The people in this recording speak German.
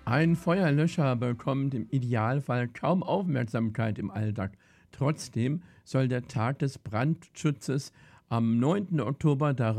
Ein Feuerlöscher bekommt im Idealfall kaum Aufmerksamkeit im Alltag. Trotzdem soll der Tag des Brandschutzes am 9. Oktober